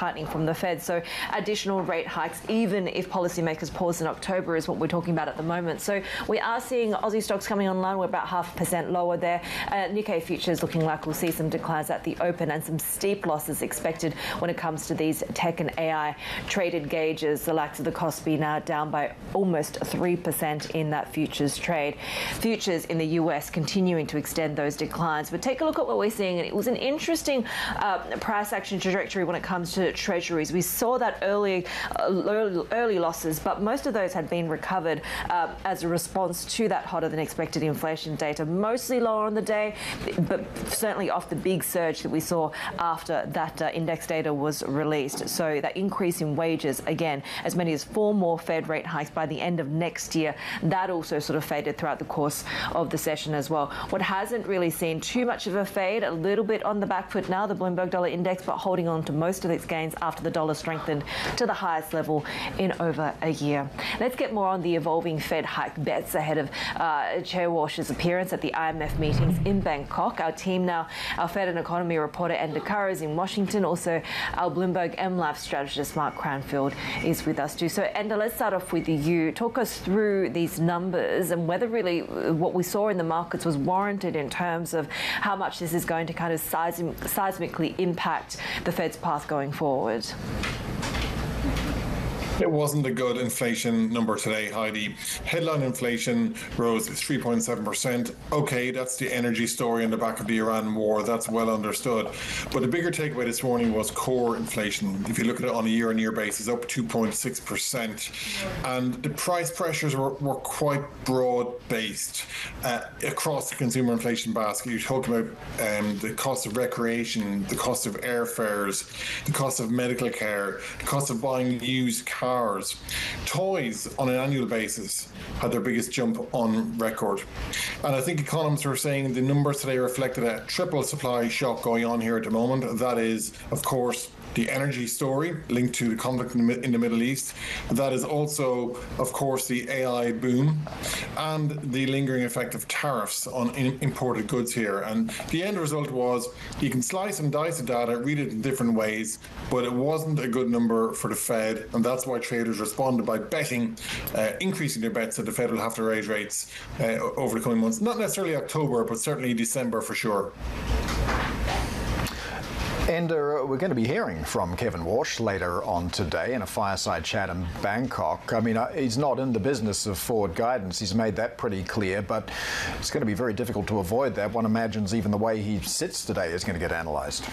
tightening from the Fed. So additional rate hikes, even if policymakers pause in October, is what we're talking about at the moment. So we are seeing Aussie stocks coming online. We're about 0.5% lower there. Nikkei futures looking like we'll see some declines at the open and some steep losses expected when it comes to these tech and AI traded gauges. The likes of the Kospi now down by almost 3% in that futures trade. Futures in the US continuing to extend those declines. But take a look at what we're seeing. And it was an interesting price action trajectory when it comes to treasuries. We saw that early losses, but most of those had been recovered as a response to that hotter than expected inflation data, mostly lower on the day, but certainly off the big surge that we saw after that index data was released. So that increase in wages, again, as many as 4 more Fed rate hikes by the end of next year, that also sort of faded throughout the course of the session as well. What hasn't really seen too much of a fade, a little bit on the back foot now, the Bloomberg Dollar Index, but holding on to most of its gains after the dollar strengthened to the highest level in over a year. Let's get more on the evolving Fed hike bets ahead of Chair Walsh's appearance at the IMF meetings in Bangkok. Our team now, our Fed and economy reporter Enda Curra is in Washington. Also, our Bloomberg MLab strategist Mark Cranfield is with us too. So, Enda, let's start off with you. Talk us through these numbers and whether really what we saw in the markets was warranted in terms of how much this is going to kind of seismically impact the Fed's path going forward. It wasn't a good inflation number today, Heidi. Headline inflation rose 3.7%. Okay, that's the energy story in the back of the Iran war. That's well understood. But the bigger takeaway this morning was core inflation. If you look at it on a year-on-year basis, up 2.6%. And the price pressures were quite broad-based across the consumer inflation basket. You talk about the cost of recreation, the cost of airfares, the cost of medical care, the cost of buying used cars. Toys on an annual basis had their biggest jump on record. And I think economists are saying the numbers today reflected a triple supply shock going on here at the moment. That is, of course, the energy story linked to the conflict in the Middle East. That is also, of course, the AI boom and the lingering effect of tariffs on imported goods here. And the end result was you can slice and dice the data, read it in different ways, but it wasn't a good number for the Fed. And that's why traders responded by betting, increasing their bets that the Fed will have to raise rates over the coming months. Not necessarily October, but certainly December for sure. And we're going to be hearing from Kevin Walsh later on today in a fireside chat in Bangkok. I mean, he's not in the business of forward guidance. He's made that pretty clear, but it's going to be very difficult to avoid that. One imagines even the way he sits today is going to get analysed.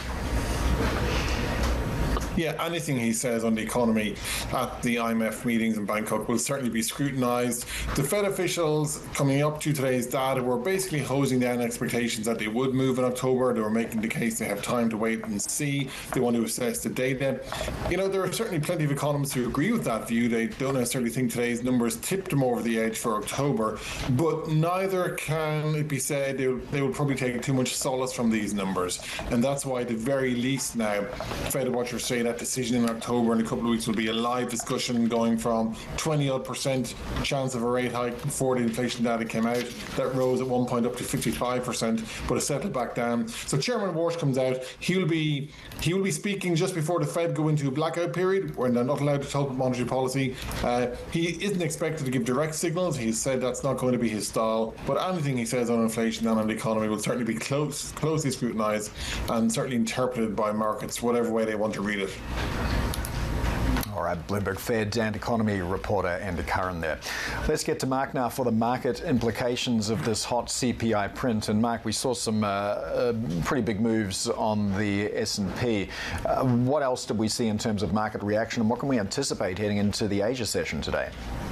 Yeah, anything he says on the economy at the IMF meetings in Bangkok will certainly be scrutinised. The Fed officials coming up to today's data were basically hosing down expectations that they would move in October. They were making the case they have time to wait and see. They want to assess the data. You know, there are certainly plenty of economists who agree with that view. They don't necessarily think today's numbers tipped them over the edge for October, but neither can it be said they will probably take too much solace from these numbers. And that's why, at the very least now, Fed watchers say that decision in October in a couple of weeks will be a live discussion, going from 20-odd% chance of a rate hike before the inflation data came out. That rose at one point up to 55%, but it settled back down. So Chairman Walsh comes out. He will be speaking just before the Fed go into a blackout period when they're not allowed to talk about monetary policy. He isn't expected to give direct signals. He said that's not going to be his style. But anything he says on inflation and on the economy will certainly be closely scrutinised and certainly interpreted by markets, whatever way they want to read it. All right, Bloomberg Fed and economy reporter Enda Curra there. Let's get to Mark now for the market implications of this hot CPI print. And Mark, we saw some pretty big moves on the S&P. What else did we see in terms of market reaction, and what can we anticipate heading into the Asia session today?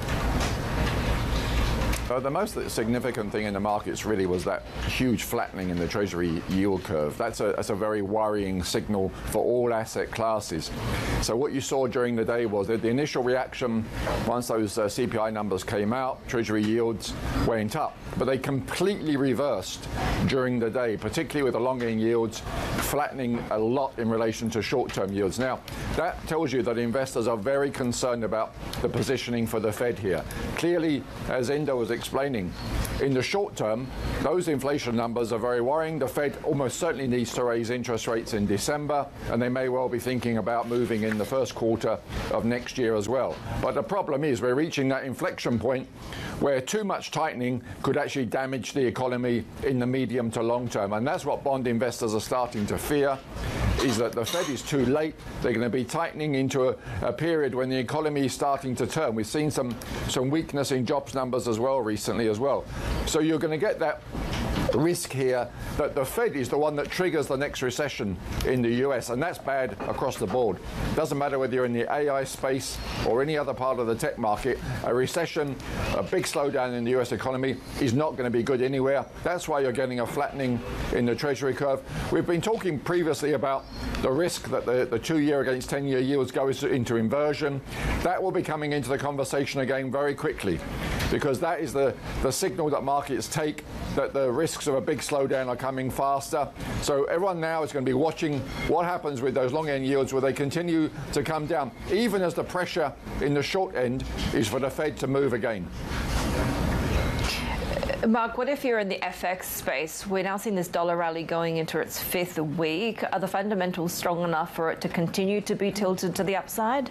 The most significant thing in the markets really was that huge flattening in the Treasury yield curve. That's a very worrying signal for all asset classes. So what you saw during the day was that the initial reaction, once those CPI numbers came out, Treasury yields went up. But they completely reversed during the day, particularly with the long-end yields flattening a lot in relation to short-term yields. Now, that tells you that investors are very concerned about the positioning for the Fed here. Clearly, as Enda was explaining. In the short term, those inflation numbers are very worrying. The Fed almost certainly needs to raise interest rates in December, and they may well be thinking about moving in the first quarter of next year as well. But the problem is we're reaching that inflection point where too much tightening could actually damage the economy in the medium to long term. And that's what bond investors are starting to fear, is that the Fed is too late. They're going to be tightening into a period when the economy is starting to turn. We've seen some weakness in jobs numbers as well recently as well. So you're going to get that risk here that the Fed is the one that triggers the next recession in the US, and that's bad across the board. Doesn't matter whether you're in the AI space or any other part of the tech market, a recession, a big slowdown in the US economy is not going to be good anywhere. That's why you're getting a flattening in the Treasury curve. We've been talking previously about the risk that the 2-year against 10-year yields go into inversion. That will be coming into the conversation again very quickly, because that is the signal that markets take that the risks of a big slowdown are coming faster. So everyone now is going to be watching what happens with those long end yields, where they continue to come down, even as the pressure in the short end is for the Fed to move again. Mark, what if you're in the FX space? We're now seeing this dollar rally going into its 5th week. Are the fundamentals strong enough for it to continue to be tilted to the upside?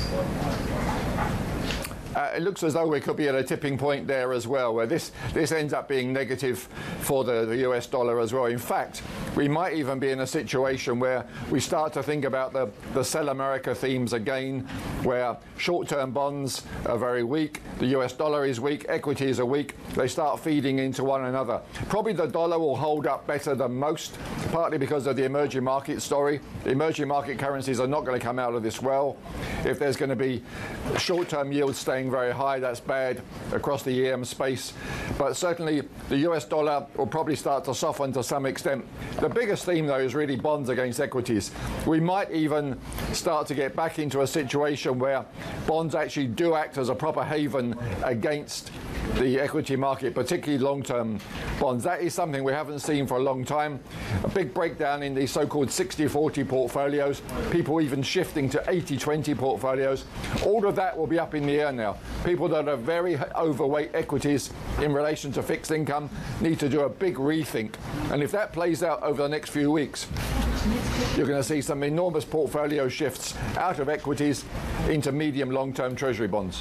It looks as though we could be at a tipping point there as well, where this ends up being negative for the US dollar as well. In fact, we might even be in a situation where we start to think about the Sell America themes again, where short-term bonds are very weak, the US dollar is weak, equities are weak, they start feeding into one another. Probably the dollar will hold up better than most, partly because of the emerging market story. The emerging market currencies are not going to come out of this well. If there's going to be short-term yields staying very high, that's bad across the EM space. But certainly the US dollar will probably start to soften to some extent. The biggest theme, though, is really bonds against equities. We might even start to get back into a situation where bonds actually do act as a proper haven against the equity market, particularly long-term bonds. That is something we haven't seen for a long time. A big breakdown in these so-called 60-40 portfolios, people even shifting to 80-20 portfolios. All of that will be up in the air now. People that are very overweight equities in relation to fixed income need to do a big rethink. And if that plays out over the next few weeks, you're going to see some enormous portfolio shifts out of equities into medium long-term Treasury bonds.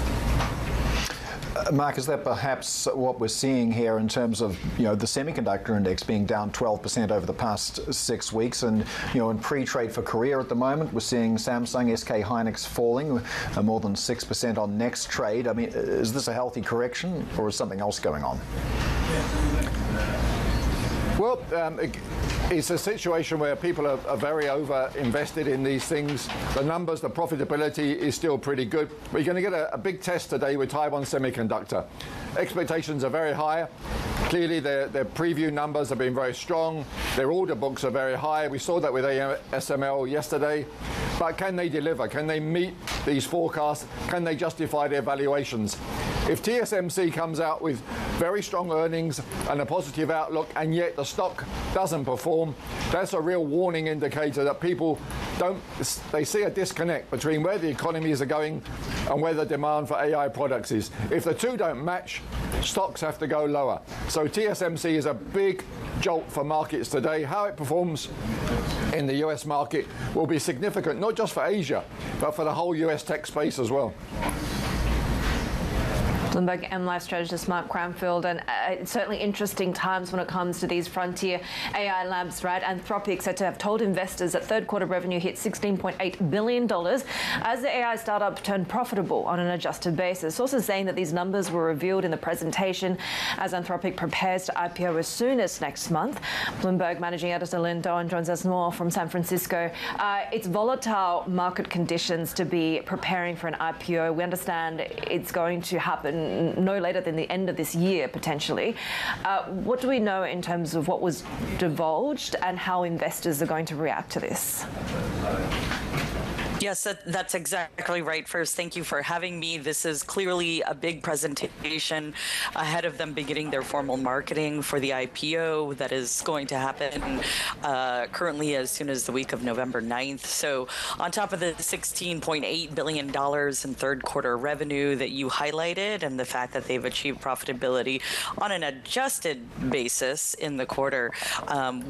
Mark, is that perhaps what we're seeing here in terms of, the semiconductor index being down 12% over the past 6 weeks, and, in pre-trade for Korea at the moment, we're seeing Samsung, SK Hynix falling more than 6% on next trade. I mean, is this a healthy correction, or is something else going on? Well, it's a situation where people are very over-invested in these things. The numbers, the profitability is still pretty good. We're going to get a big test today with Taiwan Semiconductor. Expectations are very high. Clearly, their preview numbers have been very strong. Their order books are very high. We saw that with ASML yesterday. But can they deliver? Can they meet these forecasts? Can they justify their valuations? If TSMC comes out with very strong earnings and a positive outlook, and yet the stock doesn't perform, that's a real warning indicator that people they see a disconnect between where the economies are going and where the demand for AI products is. If the two don't match, stocks have to go lower. So TSMC is a big jolt for markets today. How it performs in the US market will be significant, not just for Asia, but for the whole US tech space as well. Bloomberg MLive strategist Mark Cranfield, and it's certainly interesting times when it comes to these frontier AI labs, right? Anthropic said to have told investors that third quarter revenue hit $16.8 billion as the AI startup turned profitable on an adjusted basis. Sources saying that these numbers were revealed in the presentation as Anthropic prepares to IPO as soon as next month. Bloomberg managing editor Lynn Doan joins us more from San Francisco. It's volatile market conditions to be preparing for an IPO. We understand it's going to happen no later than the end of this year, potentially. What do we know in terms of what was divulged and how investors are going to react to this? Yes, that's exactly right. First, thank you for having me. This is clearly a big presentation ahead of them beginning their formal marketing for the IPO that is going to happen currently as soon as the week of November 9th. So on top of the $16.8 billion in third quarter revenue that you highlighted and the fact that they've achieved profitability on an adjusted basis in the quarter,